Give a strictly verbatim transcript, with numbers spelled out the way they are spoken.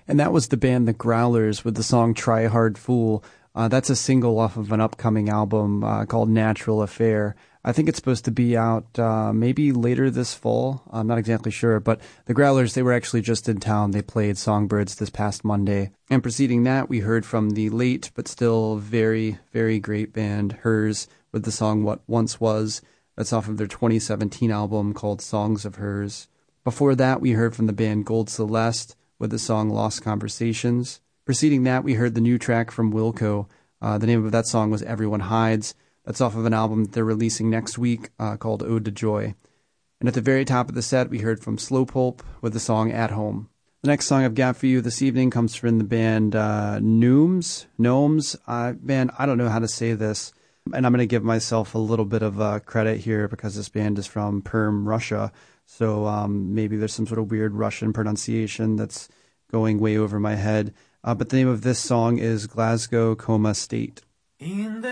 And that was the band The Growlers with the song Try Hard Fool. Uh, that's a single off of an upcoming album uh, called Natural Affair. I think it's supposed to be out uh, maybe later this fall. I'm not exactly sure, but the Growlers, they were actually just in town. They played Songbirds this past Monday. And preceding that, we heard from the late but still very, very great band Hers with the song What Once Was. That's off of their twenty seventeen album called Songs of Hers. Before that, we heard from the band Gold Celeste with the song Lost Conversations. Preceding that, we heard the new track from Wilco. Uh, the name of that song was Everyone Hides. That's off of an album that they're releasing next week uh, called Ode to Joy. And at the very top of the set, we heard from Slow Pulp with the song At Home. The next song I've got for you this evening comes from the band uh, Nooms. Gnomes. Uh, man, I don't know how to say this. And I'm going to give myself a little bit of uh, credit here because this band is from Perm, Russia. So um, maybe there's some sort of weird Russian pronunciation that's going way over my head. Uh, but the name of this song is Glasgow Coma State. In the